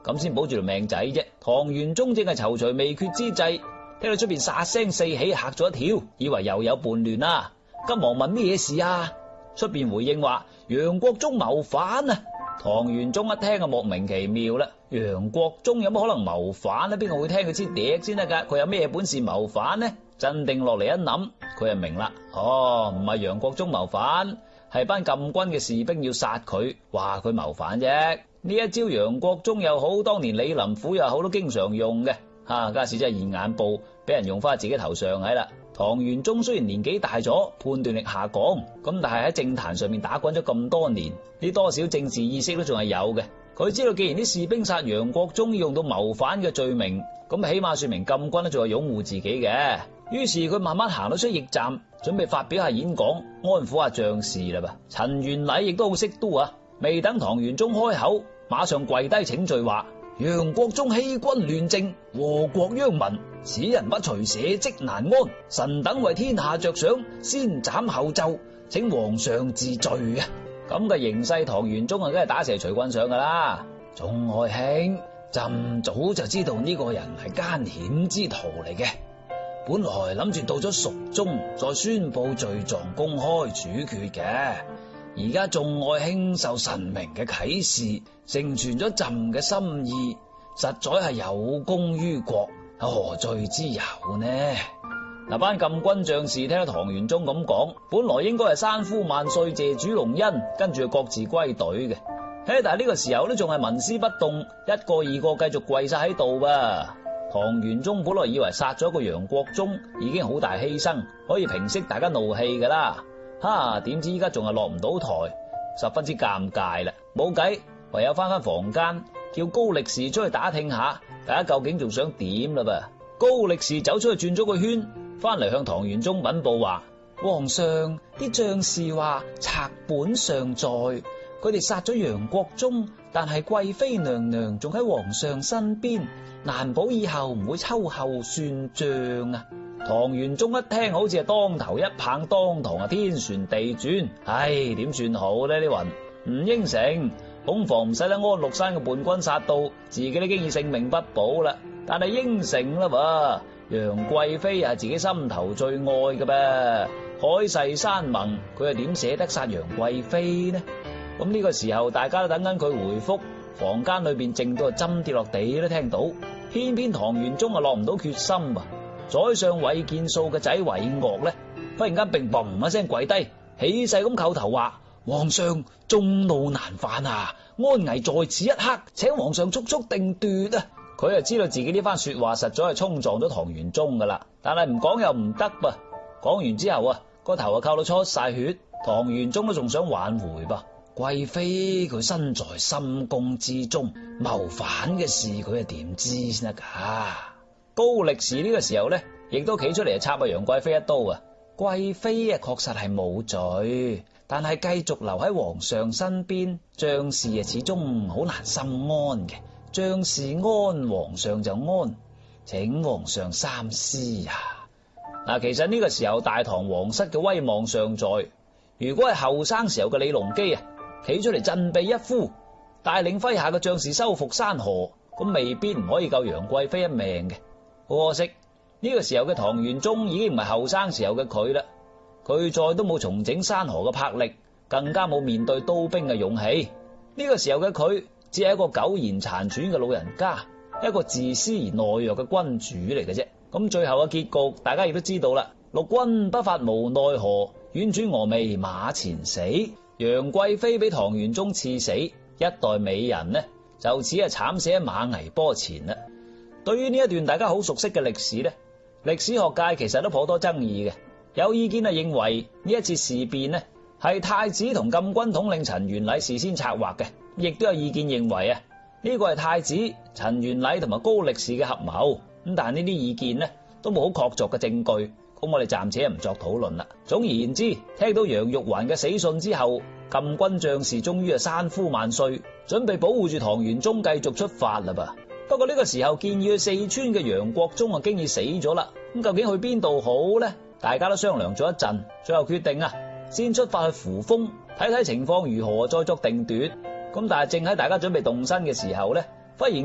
咁先保住條命仔啫。唐玄宗正係躊躇未決之際，聽到出邊殺聲四起，嚇咗一跳，以為又有叛亂啦，急忙問咩事啊？出邊回應話楊國忠謀反啊！唐玄宗一聽啊，莫名其妙啦，楊國忠有乜可能謀反呢？邊個會聽佢支笛先得噶？佢有咩本事謀反呢？鎮定落嚟一諗，佢就明啦。哦，唔係楊國忠謀反，係班禁軍嘅士兵要殺佢，話佢謀反啫。呢一招楊國忠又好，當年李林甫又好，都經常用嘅。家事真係現眼報，俾人用翻喺自己頭上係啦。唐玄宗雖然年紀大咗，判斷力下降，咁但係喺政壇上面打滾咗咁多年，呢多少政治意識都仲係有嘅。佢知道既然啲士兵殺楊國忠要用到謀反嘅罪名，咁起碼說明禁軍都仲係擁護自己嘅。於是佢慢慢行到出驛站，準備發表下演講，安撫下將士啦噃。陳元禮亦都好識都啊，未等唐玄宗開口，馬上跪低請罪話：楊國忠欺君亂政，禍國殃民，此人不除，社稷難安。臣等為天下着想，先斬後奏，請皇上治罪啊！咁嘅形勢，唐玄宗啊，梗係打蛇隨棍上噶啦。眾愛卿，朕早就知道呢個人係奸險之徒嚟嘅，本來諗住到咗蜀中再宣布罪狀，公開處決嘅。而家眾愛卿受神明嘅啟示，成全咗朕嘅心意，實在係有功於國，何罪之有呢？嗱，班禁軍將士聽到唐玄宗咁講，本來應該係山呼萬歲謝主隆恩，跟住各自歸隊嘅。但係呢個時候都仲係紋絲不動，一個二個繼續跪晒喺度噃。唐玄宗本來以為殺咗個楊國忠已經好大犧牲，可以平息大家怒氣噶啦。點知依家仲係落唔到台，十分之尷尬啦。冇計，唯有翻房間，叫高力士出去打聽下，大家究竟仲想點啦噃。高力士走出去轉咗個圈，翻嚟向唐玄宗稟報話：皇上，啲將士話賊本尚在，佢哋殺咗楊國忠，但係貴妃娘娘仲喺皇上身邊，難保以後唔會秋後算賬啊！唐玄宗一聽，好似係當頭一棒，當堂啊天旋地轉。點算好呢？呢云唔應承，恐防唔使得安祿山嘅叛軍殺到，自己都經已性命不保啦。但係應承啦噃，楊貴妃係自己心頭最愛嘅噃，海誓山盟，佢又點捨得殺楊貴妃呢？咁呢個時候，大家都等緊佢回覆，房間裏邊靜到針跌落地都聽到，偏偏唐玄宗啊落唔到決心噃。宰相韋建素嘅仔韋岳呢，忽然間乒乓一聲跪低，起勢咁叩頭話：皇上，眾怒難犯啊，安危在此一刻，請皇上速速定奪啊！佢就知道自己呢番說話實在係衝撞咗唐玄宗噶啦，但係唔講又唔得噃。講完之後啊，個頭啊扣到出晒血，唐玄宗都仲想挽回噃。貴妃佢身在深宮之中，謀反嘅事佢係點知先得噶？高力士呢個時候呢，亦都企出嚟插阿楊貴妃一刀啊！貴妃啊，確實係冇罪，但係繼續留喺皇上身邊，將士啊始終好難心安嘅。將士安，皇上就安，請皇上三思啊！其實呢個時候大唐皇室嘅威望尚在，如果係後生時候嘅李隆基啊，企出嚟振臂一呼，帶領麾下嘅將士收復山河，咁未必唔可以救楊貴妃一命嘅。可惜呢個時候嘅唐玄宗已經唔係後生時候嘅佢啦，佢再都冇重整山河嘅魄力，更加冇面對刀兵嘅勇氣。呢個時候嘅佢只係一個苟延殘喘嘅老人家，一個自私而懦弱嘅君主嚟嘅啫。咁最後嘅結局大家亦都知道啦，六軍不發無奈何，宛轉蛾眉馬前死。楊貴妃俾唐玄宗賜死，一代美人呢就此係慘死喺馬嵬坡前啦。對於呢一段大家好熟悉嘅歷史呢，歷史學界其實都頗多爭議嘅。有意見認為呢一次事變呢係太子同禁軍統領陳元禮事先策劃嘅，亦都有意見認為呢個係太子、陳元禮同埋高力士嘅合謀。咁但係呢啲意見呢都冇好確鑿嘅證據，咁我哋暫且唔作討論啦。總而言之，聽到楊玉環嘅死訊之後，禁軍將士終於山呼萬歲，準備保護住唐玄宗繼續出發啦噃。不過呢個時候建議去四川嘅楊國忠啊，經已死咗啦。咁究竟去邊度好呢？大家都商量咗一陣，最後決定先出發去扶風，睇睇情況如何再作定奪。咁但係正喺大家準備動身嘅時候呢，忽然